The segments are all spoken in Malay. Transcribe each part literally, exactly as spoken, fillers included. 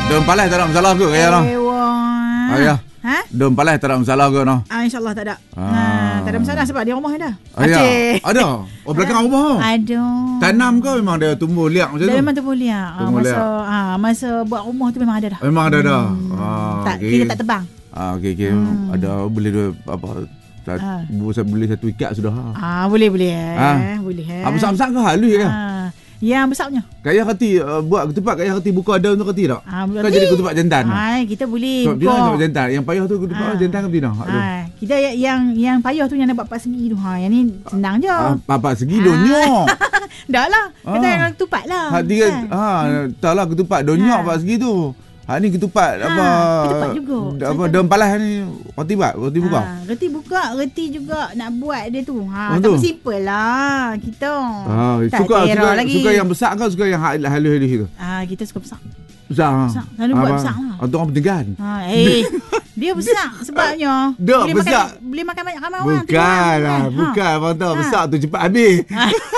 Daun palas tak ada masalah ke kaya noh? Ewan. Ayah. Ha? Daun palas tak ada masalah ke noh? Ah, InsyaAllah tak ada. Ah. Ha, tak ada masalah sebab dia rumah dah. Ayah. Ada? Oh, belakang rumah. Ada. Tanam ke memang dia tumbuh liak macam Dia tu? memang tumbuh liak. Ah, Tumbuh masa liak. ah, masa buat rumah tu memang ada dah. Memang ada dah. Hmm. Ah, tak, okey. kita tak tebang. Ah, okey okey. Hmm. Ada boleh dua apa? Tak, Ah. boleh satu ikat sudah. Ah, boleh boleh eh. Ah. Boleh eh. Ah, besar-besar ke halus ya? Ah, yang besarnya. Kaya hati uh, buat ketupat kaya hati buka daun tu hati tak? Ah, Kau jadi ketupat jantan. Hai, kita boleh So, dia nak buka. jantan. Yang payah tu ketupat Ah. jantan ke betina? Aduh. Ha, kita yang yang, yang payah tu yang nak buat empat segi tu. Ha, yang ni senang je. Ah, papat segi Ah. donyo. Dah lah. Kita Ah. yang ketupat lah. Hati kan. Ha, tak lah ketupat donyo Ha. papat segi tu. Ha ni ketupat Ha, apa? ketupat juga. Apa Saya daun palas ni roti buat, roti buka. Ha, reti buka, reti juga nak buat dia tu. Ha, Oh, tapi tu? simple lah kita. Ah, tak suka terah suka, lagi. suka yang besar ke suka yang halus-halus tu? Ah, kita suka besar. Besar. ha? Besar. Selalu buat besar lah. Untuk orang pentegan. Ha, eh, dia besar sebabnya Dah, boleh besar. makan boleh makan banyak ramai orang. Bukan lah, Ha. bukan abang tahu Ha. besar tu cepat habis.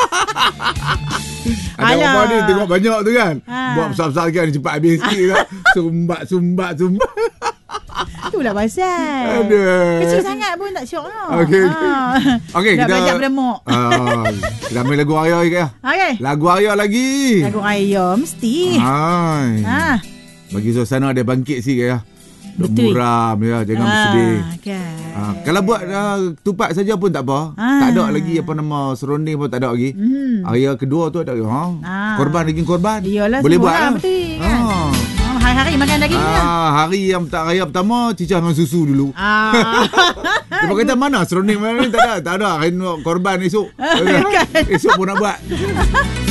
Ada Alah. orang ni tengok banyak tu kan. Ha. Buat besar-besar kan cepat habis sikit lah. Sumbat sumbat sumbat. Itulah pasal. Aduh. Kecil sangat pun tak syok lah. Okey, okey. Ha. Okey, Dah kita belajar pada mok. Ah, kita ambil lagu Arya lagi ya. Okey. Lagu Arya lagi. Lagu raya mesti. Hai. Ha. Bagi suasana ada bangkit sikit ya. Duk Betul. muram ya, jangan Ah, bersedih. kan. Ah, kalau buat uh, tupat saja pun tak apa. Ah. Tak ada lagi apa nama serunding pun tak ada lagi. Hmm. Arya kedua tu ada. Ha. Ah. Korban lagi korban. Iyalah, boleh semua buat lah, lah. betul kan? Ah. Oh, hari-hari makan daging lah. Ah, hari yang tak raya pertama cicah dengan susu dulu. Ah. Dia kata mana serunding mana ni tak ada. Tak ada. Hari korban esok. Kan. Esok pun nak buat.